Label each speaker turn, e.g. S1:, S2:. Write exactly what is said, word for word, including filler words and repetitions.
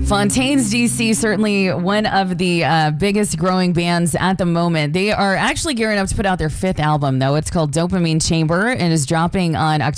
S1: Fontaines D C, certainly one of the uh, biggest growing bands at the moment. They are actually gearing up to put out their fifth album, though. It's called Dopamine Chamber and is dropping on October